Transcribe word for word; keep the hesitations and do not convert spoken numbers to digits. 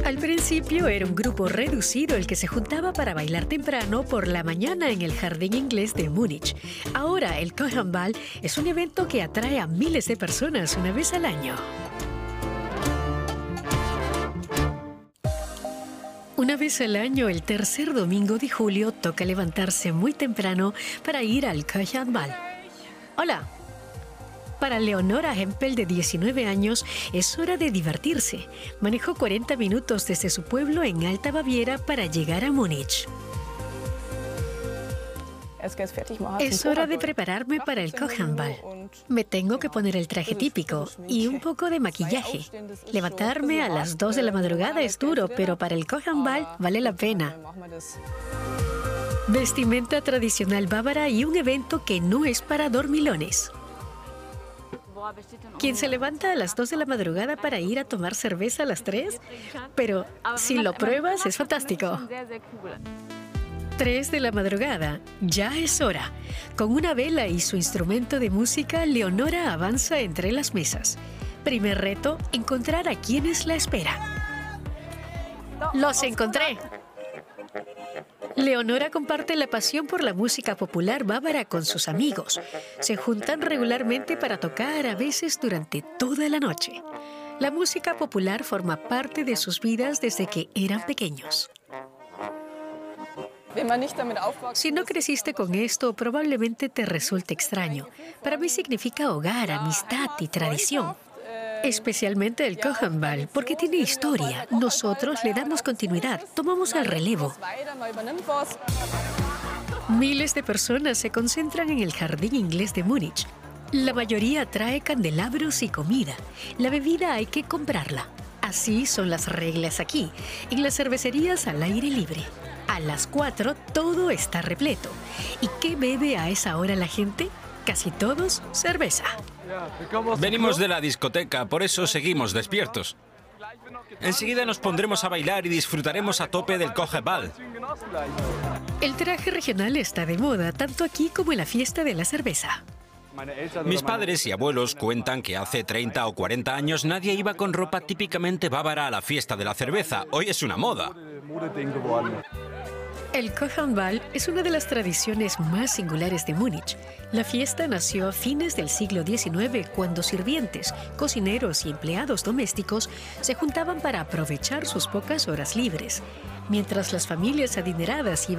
Al principio era un grupo reducido el que se juntaba para bailar temprano por la mañana en el Jardín Inglés de Múnich. Ahora el Kuchenball es un evento que atrae a miles de personas una vez al año. Una vez al año, el tercer domingo de julio, toca levantarse muy temprano para ir al Kuchenball. Hola. Para Leonora Hempel, de diecinueve años, es hora de divertirse. Manejó cuarenta minutos desde su pueblo en Alta Baviera para llegar a Múnich. Es hora de prepararme para el Kuchenball. Me tengo que poner el traje típico y un poco de maquillaje. Levantarme a las dos de la madrugada es duro, pero para el Kuchenball vale la pena. Vestimenta tradicional bávara y un evento que no es para dormilones. ¿Quién se levanta a las dos de la madrugada para ir a tomar cerveza a las tres? Pero si lo pruebas, es fantástico. tres de la madrugada, ya es hora. Con una vela y su instrumento de música, Leonora avanza entre las mesas. Primer reto, encontrar a quienes la esperan. ¡Los encontré! Leonora comparte la pasión por la música popular bávara con sus amigos. Se juntan regularmente para tocar, a veces durante toda la noche. La música popular forma parte de sus vidas desde que eran pequeños. Si no creciste con esto, probablemente te resulte extraño. Para mí significa hogar, amistad y tradición. Especialmente el Kuchenball, porque tiene historia. Nosotros le damos continuidad, tomamos el relevo. Miles de personas se concentran en el Jardín Inglés de Múnich. La mayoría trae candelabros y comida. La bebida hay que comprarla. Así son las reglas aquí, en las cervecerías al aire libre. A las cuatro todo está repleto. ¿Y qué bebe a esa hora la gente? Casi todos cerveza. Venimos de la discoteca, por eso seguimos despiertos. Enseguida nos pondremos a bailar y disfrutaremos a tope del Kuchenball. El traje regional está de moda, tanto aquí como en la fiesta de la cerveza. Mis padres y abuelos cuentan que hace treinta o cuarenta años nadie iba con ropa típicamente bávara a la fiesta de la cerveza. Hoy es una moda. El Kuchenball es una de las tradiciones más singulares de Múnich. La fiesta nació a fines del siglo diecinueve, cuando sirvientes, cocineros y empleados domésticos se juntaban para aprovechar sus pocas horas libres. Mientras las familias adineradas iban